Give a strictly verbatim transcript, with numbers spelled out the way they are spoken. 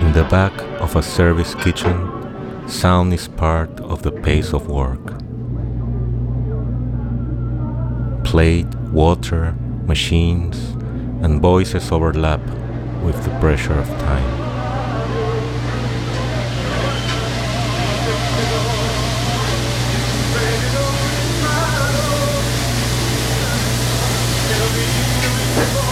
In the back of a service kitchen, sound is part of the pace of work. Plate, water, machines, and voices overlap with the pressure of time. It'll be